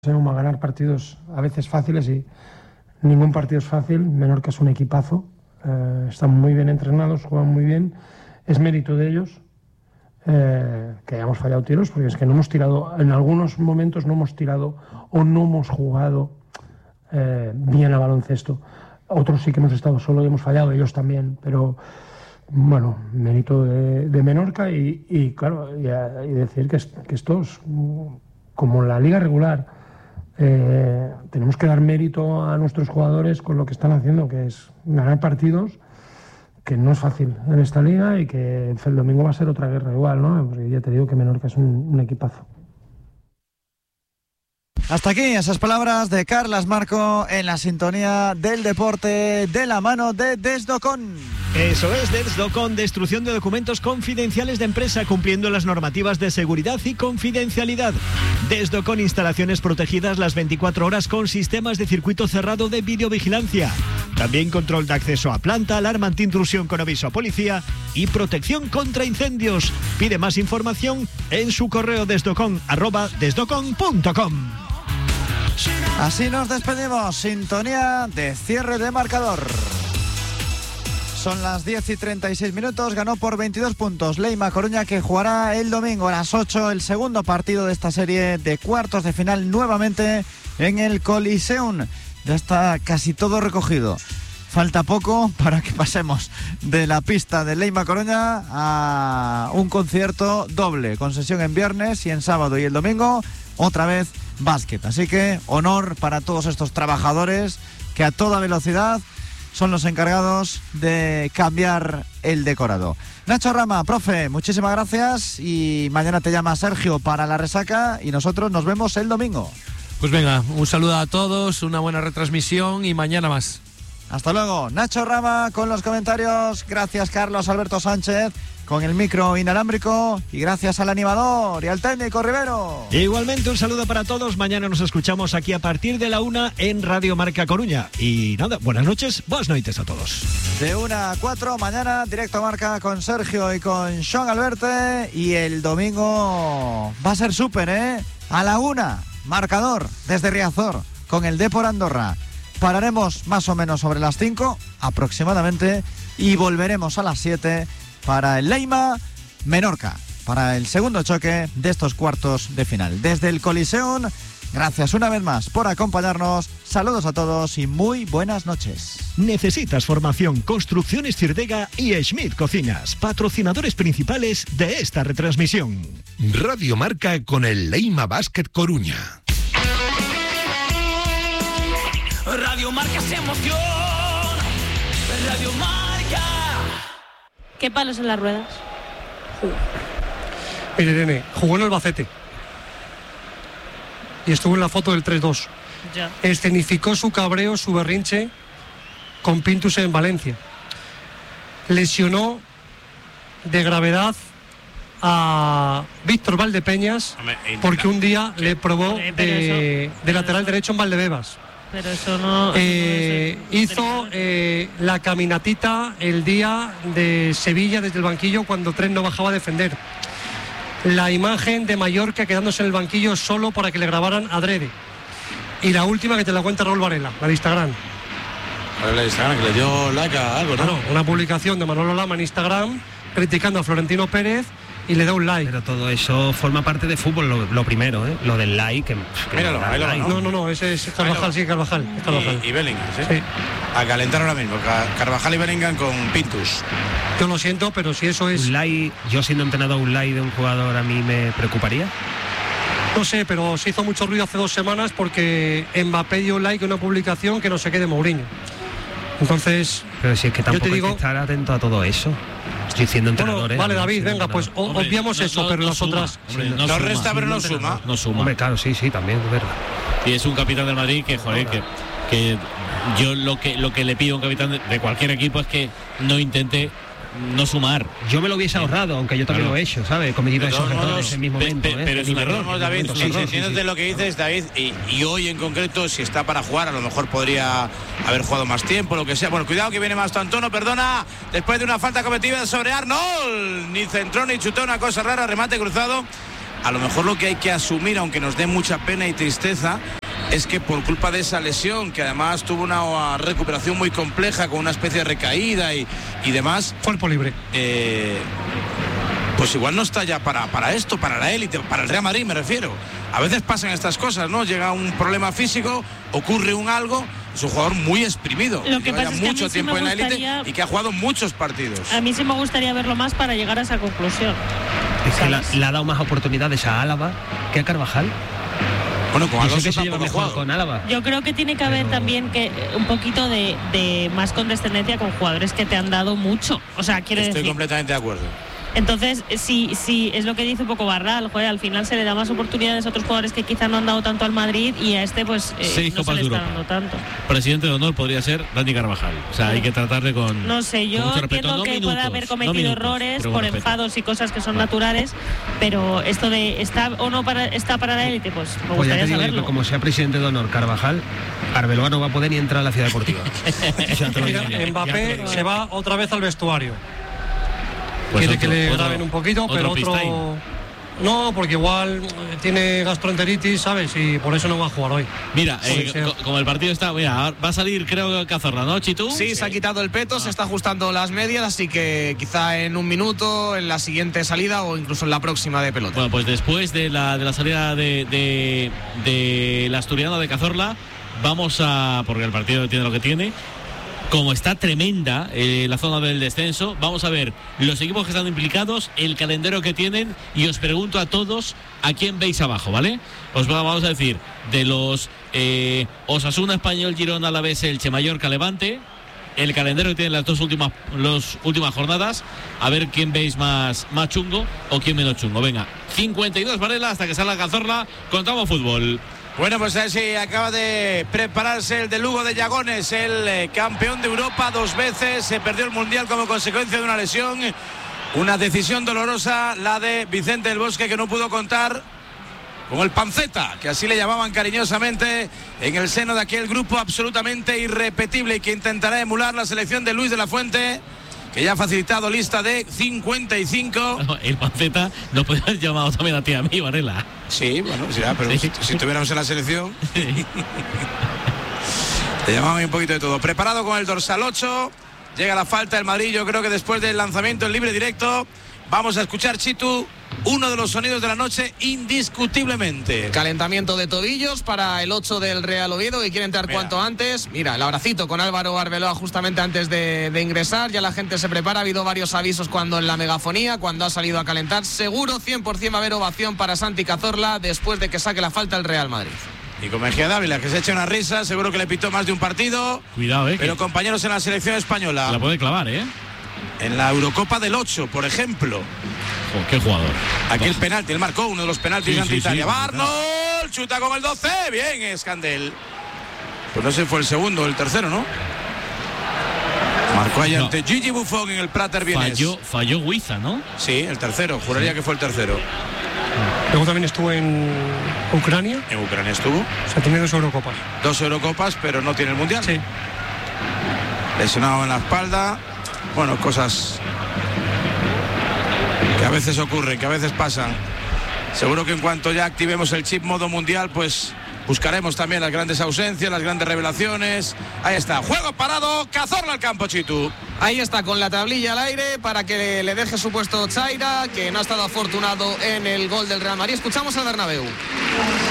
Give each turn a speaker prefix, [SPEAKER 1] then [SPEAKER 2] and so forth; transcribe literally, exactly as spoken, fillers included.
[SPEAKER 1] a ganar partidos a veces fáciles y ningún partido es fácil. Menorca es un equipazo, eh, están muy bien entrenados, juegan muy bien, es mérito de ellos eh, que hayamos fallado tiros, porque es que no hemos tirado, en algunos momentos no hemos tirado o no hemos jugado eh, bien a baloncesto. Otros sí que hemos estado solo y hemos fallado, ellos también, pero bueno, mérito de, de Menorca y, y claro, y, y decir que, que esto es como la liga regular. Eh, tenemos que dar mérito a nuestros jugadores con lo que están haciendo, que es ganar partidos, que no es fácil en esta liga y que el domingo va a ser otra guerra igual, ¿no? Porque ya te digo que Menorca es un, un equipazo.
[SPEAKER 2] Hasta aquí esas palabras de Carlas Marco en la sintonía del deporte de la mano de Desdocon.
[SPEAKER 3] Eso es, Desdocon, destrucción de documentos confidenciales de empresa cumpliendo las normativas de seguridad y confidencialidad. Desdocon, instalaciones protegidas las veinticuatro horas con sistemas de circuito cerrado de videovigilancia. También control de acceso a planta, alarma antiintrusión con aviso a policía y protección contra incendios. Pide más información en su correo desdocon arroba desdocon punto com.
[SPEAKER 2] Así nos despedimos, sintonía de cierre de marcador. Son las diez y treinta y seis minutos, ganó por veintidós puntos Leima Coruña, que jugará el domingo a las ocho el segundo partido de esta serie de cuartos de final nuevamente en el Coliseum. Ya está casi todo recogido. Falta poco para que pasemos de la pista de Leima Coruña a un concierto doble, con sesión en viernes y en sábado, y el domingo otra vez básquet. Así que honor para todos estos trabajadores que a toda velocidad son los encargados de cambiar el decorado. Nacho Rama, profe, muchísimas gracias, y mañana te llama Sergio para la resaca y nosotros nos vemos el domingo.
[SPEAKER 4] Pues venga, un saludo a todos, una buena retransmisión y mañana más.
[SPEAKER 2] Hasta luego. Nacho Rama con los comentarios. Gracias, Carlos Alberto Sánchez, con el micro inalámbrico, y gracias al animador y al técnico Rivero.
[SPEAKER 3] Igualmente un saludo para todos. Mañana nos escuchamos aquí a partir de la una en Radio Marca Coruña. Y nada, buenas noches, buenas noites a todos.
[SPEAKER 2] De una a cuatro, mañana directo a Marca con Sergio y con Sean Alberte. Y el domingo va a ser súper, ¿eh? A la una, marcador desde Riazor con el Depor Andorra. Pararemos más o menos sobre las cinco aproximadamente y volveremos a las siete para el Leima Menorca, para el segundo choque de estos cuartos de final. Desde el Coliseum, gracias una vez más por acompañarnos, saludos a todos y muy buenas noches.
[SPEAKER 3] ¿Necesitas formación? Construcciones Cirdega y Schmidt Cocinas, patrocinadores principales de esta retransmisión.
[SPEAKER 5] Radio Marca con el Leima Basket Coruña.
[SPEAKER 6] Radio Marca es emoción. Radio Marca.
[SPEAKER 7] ¿Qué palos en las ruedas?
[SPEAKER 8] Mire, Irene, jugó en Albacete y estuvo en la foto del tres dos.
[SPEAKER 7] Ya.
[SPEAKER 8] Escenificó su cabreo, su berrinche con Pintus en Valencia. Lesionó de gravedad a Víctor Valdepeñas porque un día le probó de, de lateral derecho en Valdebebas.
[SPEAKER 7] Pero eso no...
[SPEAKER 8] Eh,
[SPEAKER 7] eso no es,
[SPEAKER 8] hizo eh, la caminatita el día de Sevilla desde el banquillo cuando Tren no bajaba a defender. La imagen de Mallorca quedándose en el banquillo solo para que le grabaran adrede. Y la última que te la cuenta Raúl Varela, la de Instagram.
[SPEAKER 9] La de Instagram, que le dio like a algo, ¿no?
[SPEAKER 8] Claro, una publicación de Manolo Lama en Instagram criticando a Florentino Pérez y le da un like.
[SPEAKER 10] Pero todo eso forma parte de fútbol, lo, lo primero, ¿eh? Lo del like. Que, que
[SPEAKER 9] Míralo,
[SPEAKER 10] no,
[SPEAKER 9] míralo,
[SPEAKER 10] like.
[SPEAKER 8] No, no, no, ese es Carvajal, sí, Carvajal. Es Carvajal.
[SPEAKER 9] Y, y Bellingham, ¿sí?
[SPEAKER 8] Sí.
[SPEAKER 9] A calentar ahora mismo, Carvajal y Bellingham con Pintus.
[SPEAKER 8] Yo lo siento, pero si eso es...
[SPEAKER 10] Un like, yo siendo entrenador, un like de un jugador a mí me preocuparía.
[SPEAKER 8] No sé, pero se hizo mucho ruido hace dos semanas porque Mbappé dio un like a una publicación que no sé qué de Mourinho. Entonces...
[SPEAKER 10] Pero si es que tampoco
[SPEAKER 8] yo te digo,
[SPEAKER 10] hay que estar atento a todo eso. Estoy siendo entrenador,
[SPEAKER 8] bueno,
[SPEAKER 10] ¿eh?
[SPEAKER 8] vale, David,
[SPEAKER 10] siendo
[SPEAKER 8] venga, pues o,
[SPEAKER 9] Hombre,
[SPEAKER 8] obviamos
[SPEAKER 9] no,
[SPEAKER 8] eso,
[SPEAKER 9] no,
[SPEAKER 8] pero
[SPEAKER 9] no
[SPEAKER 8] las
[SPEAKER 9] suma,
[SPEAKER 8] otras...
[SPEAKER 9] hombre,
[SPEAKER 10] no
[SPEAKER 9] no
[SPEAKER 10] suma,
[SPEAKER 9] resta, pero no suma.
[SPEAKER 10] No suma. Hombre, claro, sí, sí, también, es verdad.
[SPEAKER 11] Y es un capitán del Madrid que, joder, que, que yo lo que lo que le pido a un capitán de, de cualquier equipo es que no intente no sumar.
[SPEAKER 10] Yo me lo hubiese ahorrado, aunque yo también claro. lo he hecho, ¿sabes? He cometido esos errores en el mismo momento.
[SPEAKER 9] Pe, pe,
[SPEAKER 10] ¿eh?
[SPEAKER 9] Pero es un error,
[SPEAKER 10] error,
[SPEAKER 9] David,
[SPEAKER 10] momento,
[SPEAKER 9] sí,
[SPEAKER 10] error,
[SPEAKER 9] entiéndete
[SPEAKER 10] sí, sí.
[SPEAKER 9] lo que dices, David, y, y hoy en concreto, si está para jugar, a lo mejor podría haber jugado más tiempo, lo que sea. Bueno, cuidado que viene más Antono, perdona, después de una falta cometida sobre Arnold, ni centró ni chutó, una cosa rara, remate cruzado a lo mejor lo que hay que asumir, aunque nos dé mucha pena y tristeza, es que por culpa de esa lesión, que además tuvo una recuperación muy compleja, con una especie de recaída y, y demás,
[SPEAKER 8] cuerpo libre,
[SPEAKER 9] eh, pues igual no está ya para, para esto, para la élite, para el Real Madrid me refiero. A veces pasan estas cosas, ¿no? Llega un problema físico, ocurre un algo, es un jugador muy exprimido,
[SPEAKER 7] lo que
[SPEAKER 9] lleva
[SPEAKER 7] pasa
[SPEAKER 9] ya
[SPEAKER 7] es que
[SPEAKER 9] mucho
[SPEAKER 7] a mí sí
[SPEAKER 9] tiempo
[SPEAKER 7] me
[SPEAKER 9] en la élite
[SPEAKER 7] gustaría...
[SPEAKER 9] y que ha jugado muchos partidos.
[SPEAKER 7] A mí sí me gustaría verlo más para llegar a esa conclusión.
[SPEAKER 10] Es que la- le ha dado más oportunidades a Álava que a Carvajal.
[SPEAKER 9] Bueno, con
[SPEAKER 10] Yo sé
[SPEAKER 9] Alonso
[SPEAKER 10] que se lleva
[SPEAKER 9] tampoco ha
[SPEAKER 10] mejor
[SPEAKER 9] jugado.
[SPEAKER 10] con Álava.
[SPEAKER 7] Yo creo que tiene que haber también que un poquito de, de más condescendencia con jugadores que te han dado mucho. O sea, quiero
[SPEAKER 9] Estoy
[SPEAKER 7] decir.
[SPEAKER 9] completamente de acuerdo.
[SPEAKER 7] Entonces, sí, sí, es lo que dice un poco Barral, joder, al final se le da más oportunidades a otros jugadores que quizá no han dado tanto al Madrid y a este pues eh,
[SPEAKER 11] Seis
[SPEAKER 7] no se
[SPEAKER 11] Copas
[SPEAKER 7] le
[SPEAKER 11] de
[SPEAKER 7] está
[SPEAKER 11] Europa.
[SPEAKER 7] dando tanto.
[SPEAKER 11] Presidente de honor podría ser Dani Carvajal. O sea, hay que tratarle con.
[SPEAKER 7] No sé,
[SPEAKER 11] con
[SPEAKER 7] yo
[SPEAKER 11] mucho respeto.
[SPEAKER 7] entiendo
[SPEAKER 11] No
[SPEAKER 7] que
[SPEAKER 11] minutos,
[SPEAKER 7] puede haber
[SPEAKER 11] no
[SPEAKER 7] cometido
[SPEAKER 11] minutos,
[SPEAKER 7] errores
[SPEAKER 11] pero con
[SPEAKER 7] por
[SPEAKER 11] respeto.
[SPEAKER 7] enfados y cosas que son naturales, pero esto de está o no para está para la élite, pues me
[SPEAKER 10] Pues ya
[SPEAKER 7] gustaría
[SPEAKER 10] te digo yo
[SPEAKER 7] saberlo.
[SPEAKER 10] que como sea presidente de honor Carvajal, Arbeloa no va a poder ni entrar a la ciudad deportiva. Ya te lo digo
[SPEAKER 8] Mira,
[SPEAKER 10] yo.
[SPEAKER 8] Mbappé se va otra vez al vestuario.
[SPEAKER 11] Pues
[SPEAKER 8] Quiere
[SPEAKER 11] otro-
[SPEAKER 8] que le
[SPEAKER 11] otro-
[SPEAKER 8] graben un poquito,
[SPEAKER 11] otro
[SPEAKER 8] pero
[SPEAKER 11] Pistain.
[SPEAKER 8] otro... No, porque igual eh, tiene gastroenteritis, ¿sabes? Y por eso no va a jugar hoy.
[SPEAKER 11] Mira,
[SPEAKER 8] Puede
[SPEAKER 11] eh,
[SPEAKER 8] ser.
[SPEAKER 11] co- como el partido está, mira, va a salir creo Cazorla, ¿no, Chitu?
[SPEAKER 12] Sí, se ha quitado el peto, se está ajustando las medias, así que quizá en un minuto, en la siguiente salida o incluso en la próxima de pelota.
[SPEAKER 11] Bueno, pues después de la, de la salida de, de, de la asturiana de Cazorla, vamos a, porque el partido tiene lo que tiene, como está tremenda eh, la zona del descenso, vamos a ver los equipos que están implicados, el calendario que tienen, y os pregunto a todos a quién veis abajo, ¿vale? Os va- vamos a decir de los eh, Osasuna, Español, Girona, Alavés, Elche, Mallorca, Levante, el calendario que tienen las dos últimas las últimas jornadas, a ver quién veis más, más chungo o quién menos chungo. Venga, cincuenta y dos Varela hasta que salga Cazorla, contamos fútbol.
[SPEAKER 9] Bueno, pues a ver si acaba de prepararse el de Lugo de Llagones, el eh, campeón de Europa dos veces, se perdió el Mundial como consecuencia de una lesión, una decisión dolorosa, la de Vicente del Bosque, que no pudo contar con el Panceta, que así le llamaban cariñosamente, en el seno de aquel grupo absolutamente irrepetible y que intentará emular la selección de Luis de la Fuente, que ya ha facilitado lista de cincuenta y cinco.
[SPEAKER 11] El Panceta no puede haber llamado también a ti a mí, Varela.
[SPEAKER 9] Sí, bueno, sí, pero
[SPEAKER 11] Sí.
[SPEAKER 9] si, si tuviéramos en la selección. Te llamamos un poquito de todo. Preparado con el dorsal ocho. Llega la falta del Madrid. Yo creo que después del lanzamiento en libre directo vamos a escuchar, Chitu, uno de los sonidos de la noche indiscutiblemente.
[SPEAKER 12] Calentamiento de tobillos para el ocho del Real Oviedo, que quiere entrar
[SPEAKER 9] Mira.
[SPEAKER 12] cuanto antes. Mira, el abracito con Álvaro Arbeloa justamente antes de, de ingresar. Ya la gente se prepara. Ha habido varios avisos cuando en la megafonía, cuando ha salido a calentar. Seguro cien por ciento va a haber ovación para Santi Cazorla después de que saque la falta el Real Madrid.
[SPEAKER 9] Y con Mejía Dávila, que se echa una risa, seguro que le pitó más de un partido.
[SPEAKER 11] Cuidado, eh.
[SPEAKER 9] Pero
[SPEAKER 11] que
[SPEAKER 9] compañeros en la selección española,
[SPEAKER 11] la puede clavar, eh.
[SPEAKER 9] en la Eurocopa del ocho, por ejemplo,
[SPEAKER 11] Jo, qué jugador.
[SPEAKER 9] aquel penalti, él marcó uno de los penaltis
[SPEAKER 11] Sí,
[SPEAKER 9] ante
[SPEAKER 11] sí,
[SPEAKER 9] Italia.
[SPEAKER 11] sí,
[SPEAKER 9] Barnol, chuta con el doce, bien, Escandel. Pues no sé, fue el segundo o el tercero, ¿no? Marcó ahí
[SPEAKER 11] No.
[SPEAKER 9] ante Gigi Buffon en el Prater Vienes.
[SPEAKER 11] Falló, falló Huiza, ¿no?
[SPEAKER 9] Sí, el tercero, juraría que fue el tercero.
[SPEAKER 8] Luego también estuvo en Ucrania,
[SPEAKER 9] En Ucrania estuvo,
[SPEAKER 8] o sea, tiene dos Eurocopas.
[SPEAKER 9] dos Eurocopas, pero no tiene el Mundial.
[SPEAKER 8] Sí.
[SPEAKER 9] Lesionado en la espalda. Bueno, cosas que a veces ocurren, que a veces pasan. Seguro que en cuanto ya activemos el chip modo mundial, pues buscaremos también las grandes ausencias, las grandes revelaciones. Ahí está, juego parado, Cazorla al campo, Chitu.
[SPEAKER 12] Ahí está, con la tablilla al aire para que le deje su puesto Chaira, que no ha estado afortunado en el gol del Real Madrid. Escuchamos al Bernabéu.